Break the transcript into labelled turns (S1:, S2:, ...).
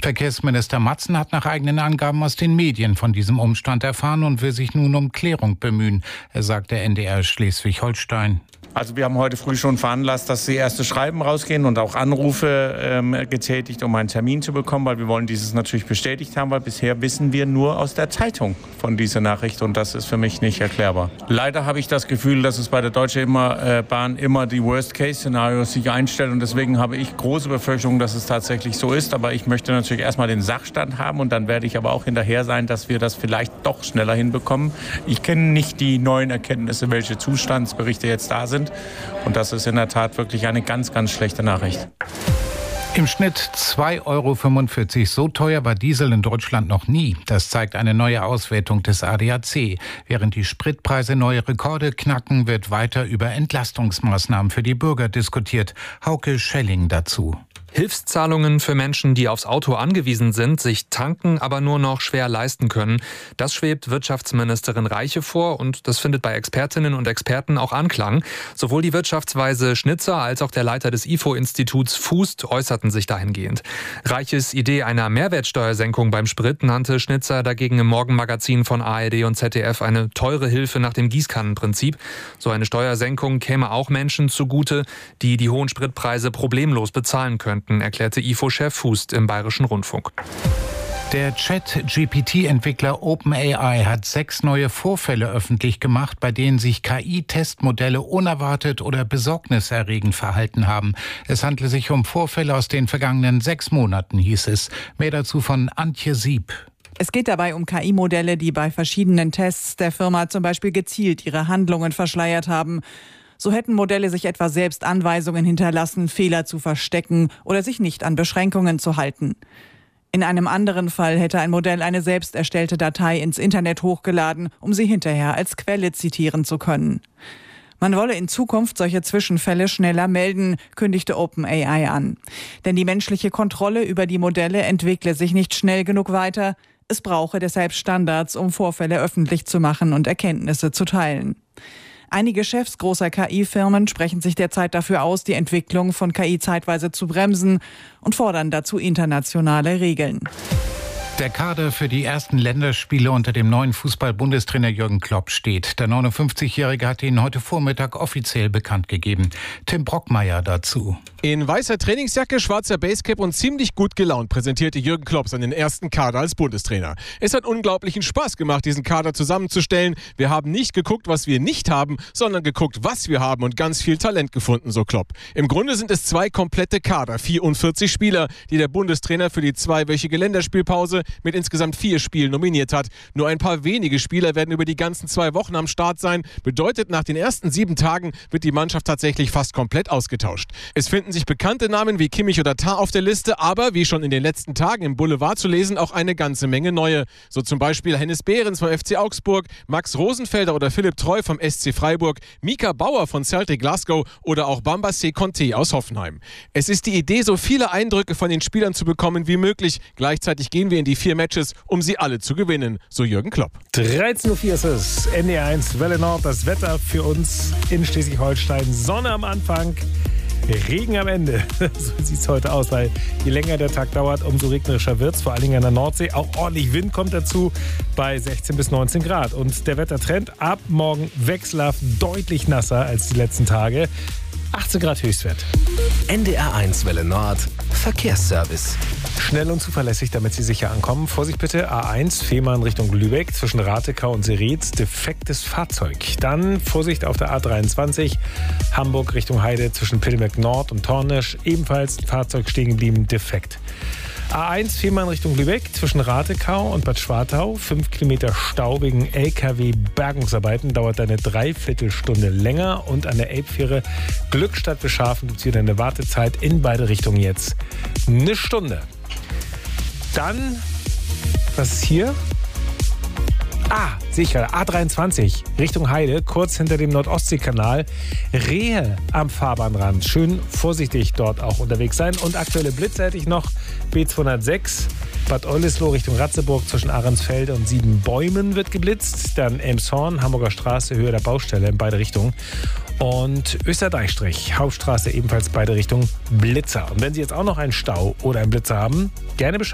S1: Verkehrsminister Matzen hat nach eigenen Angaben aus den Medien von diesem Umstand erfahren und will sich nun um Klärung bemühen. Er sagt der NDR Schleswig-Holstein.
S2: Also wir haben heute früh schon veranlasst, dass die erste Schreiben rausgehen und auch Anrufe getätigt, um einen Termin zu bekommen, weil wir wollen dieses natürlich bestätigt haben, weil bisher wissen wir nur aus der Zeitung von dieser Nachricht und das ist für mich nicht erklärbar. Leider habe ich das Gefühl, dass es bei der Deutschen Bahn immer die Worst-Case-Szenarios sich einstellen und deswegen habe ich große Befürchtungen, dass es tatsächlich so ist, aber ich möchte natürlich erstmal den Sachstand haben und dann werde ich aber auch hinterher sein, dass wir das vielleicht doch schneller hinbekommen. Ich kenne nicht die neuen Erkenntnisse, welche Zustandsberichte jetzt da sind. Und das ist in der Tat wirklich eine ganz, ganz schlechte Nachricht.
S1: Im Schnitt 2,45 €. So teuer war Diesel in Deutschland noch nie. Das zeigt eine neue Auswertung des ADAC. Während die Spritpreise neue Rekorde knacken, wird weiter über Entlastungsmaßnahmen für die Bürger diskutiert. Hauke Schelling dazu.
S3: Hilfszahlungen für Menschen, die aufs Auto angewiesen sind, sich tanken, aber nur noch schwer leisten können. Das schwebt Wirtschaftsministerin Reiche vor und das findet bei Expertinnen und Experten auch Anklang. Sowohl die Wirtschaftsweise Schnitzer als auch der Leiter des IFO-Instituts Fußt äußerten sich dahingehend. Reiches Idee einer Mehrwertsteuersenkung beim Sprit nannte Schnitzer dagegen im Morgenmagazin von ARD und ZDF eine teure Hilfe nach dem Gießkannenprinzip. So eine Steuersenkung käme auch Menschen zugute, die die hohen Spritpreise problemlos bezahlen könnten, erklärte IFO-Chef Fußt im Bayerischen Rundfunk.
S1: Der Chat-GPT-Entwickler OpenAI hat 6 neue Vorfälle öffentlich gemacht, bei denen sich KI-Testmodelle unerwartet oder besorgniserregend verhalten haben. Es handle sich um Vorfälle aus den vergangenen 6 Monaten, hieß es. Mehr dazu von Antje Sieb.
S4: Es geht dabei um KI-Modelle, die bei verschiedenen Tests der Firma zum Beispiel gezielt ihre Handlungen verschleiert haben. So hätten Modelle sich etwa selbst Anweisungen hinterlassen, Fehler zu verstecken oder sich nicht an Beschränkungen zu halten. In einem anderen Fall hätte ein Modell eine selbst erstellte Datei ins Internet hochgeladen, um sie hinterher als Quelle zitieren zu können. Man wolle in Zukunft solche Zwischenfälle schneller melden, kündigte OpenAI an. Denn die menschliche Kontrolle über die Modelle entwickle sich nicht schnell genug weiter. Es brauche deshalb Standards, um Vorfälle öffentlich zu machen und Erkenntnisse zu teilen. Einige Chefs großer KI-Firmen sprechen sich derzeit dafür aus, die Entwicklung von KI zeitweise zu bremsen und fordern dazu internationale Regeln.
S1: Der Kader für die ersten Länderspiele unter dem neuen Fußball-Bundestrainer Jürgen Klopp steht. Der 59-Jährige hat ihn heute Vormittag offiziell bekannt gegeben. Tim Brockmeier dazu.
S5: In weißer Trainingsjacke, schwarzer Basecap und ziemlich gut gelaunt präsentierte Jürgen Klopp seinen ersten Kader als Bundestrainer. Es hat unglaublichen Spaß gemacht, diesen Kader zusammenzustellen. Wir haben nicht geguckt, was wir nicht haben, sondern geguckt, was wir haben und ganz viel Talent gefunden, so Klopp. Im Grunde sind es 2 komplette Kader, 44 Spieler, die der Bundestrainer für die 2-wöchige Länderspielpause mit insgesamt 4 Spielen nominiert hat. Nur ein paar wenige Spieler werden über die ganzen 2 Wochen am Start sein. Bedeutet, nach den ersten 7 Tagen wird die Mannschaft tatsächlich fast komplett ausgetauscht. Es finden sich bekannte Namen wie Kimmich oder Tah auf der Liste, aber wie schon in den letzten Tagen im Boulevard zu lesen, auch eine ganze Menge neue. So zum Beispiel Hennes Behrens vom FC Augsburg, Max Rosenfelder oder Philipp Treu vom SC Freiburg, Mika Bauer von Celtic Glasgow oder auch Bambassé Conté aus Hoffenheim. Es ist die Idee, so viele Eindrücke von den Spielern zu bekommen wie möglich. Gleichzeitig gehen wir in die 4 Matches, um sie alle zu gewinnen, so Jürgen Klopp.
S6: 13:04 Uhr ist es, NDR1 Welle Nord, das Wetter für uns in Schleswig-Holstein. Sonne am Anfang, Regen am Ende. So sieht es heute aus, weil je länger der Tag dauert, umso regnerischer wird es, vor allen Dingen an der Nordsee. Auch ordentlich Wind kommt dazu bei 16 bis 19 Grad. Und der Wettertrend ab morgen wechselhaft, deutlich nasser als die letzten Tage. 18 Grad Höchstwert.
S7: NDR1 Welle Nord, Verkehrsservice.
S6: Schnell und zuverlässig, damit Sie sicher ankommen. Vorsicht bitte, A1, Fehmarn Richtung Lübeck, zwischen Ratekau und Seretz, defektes Fahrzeug. Dann Vorsicht auf der A23, Hamburg Richtung Heide, zwischen Pittelberg Nord und Tornisch, ebenfalls Fahrzeug stehen geblieben, defekt. A1 Fehmarn Richtung Lübeck, zwischen Ratekau und Bad Schwartau, 5 Kilometer Stau wegen LKW-Bergungsarbeiten, dauert eine Dreiviertelstunde länger. Und an der Elbfähre Glückstadt Bescharfen gibt es wieder eine Wartezeit in beide Richtungen jetzt 1 Stunde. Dann, was ist hier? Sehe ich gerade, A23 Richtung Heide, kurz hinter dem Nordostseekanal. Rehe am Fahrbahnrand. Schön vorsichtig dort auch unterwegs sein. Und aktuelle Blitze hätte ich noch. B206 Bad Oldesloe Richtung Ratzeburg, zwischen Ahrensfelde und Siebenbäumen wird geblitzt. Dann Elmshorn, Hamburger Straße, Höhe der Baustelle in beide Richtungen. Und Österdeichstrich, Hauptstraße ebenfalls beide Richtungen Blitzer. Und wenn Sie jetzt auch noch einen Stau oder einen Blitzer haben, gerne Bescheid.